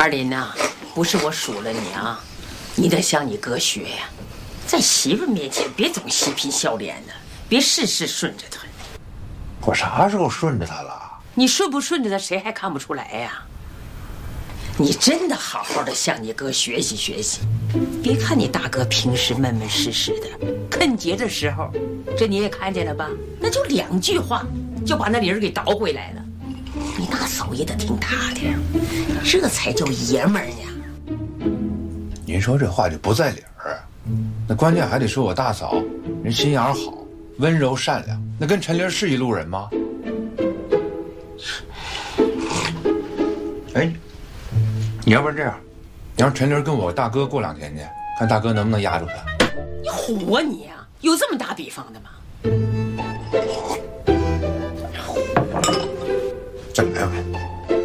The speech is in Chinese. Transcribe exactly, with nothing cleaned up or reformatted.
二林呐，不是我数了你啊，你得向你哥学呀，在媳妇面前别总嬉皮笑脸的，别事事顺着他。 我啥时候顺着他了？ 你顺不顺着他，谁还看不出来呀？你真的好好的向你哥学习学习。别看你大哥平时闷闷实实的，啃节的时候，这你也看见了吧？那就两句话，就把那理儿给倒回来了。你大嫂也得听他的，这才叫爷们儿呢。 您说这话就不在理儿，那关键还得说我大嫂人心眼好，温柔善良，那跟陈玲是一路人吗？哎，你要不然这样，你让陈玲跟我大哥过两天去，看大哥能不能压住他。 你唬我你呀、啊？有这么打比方的吗？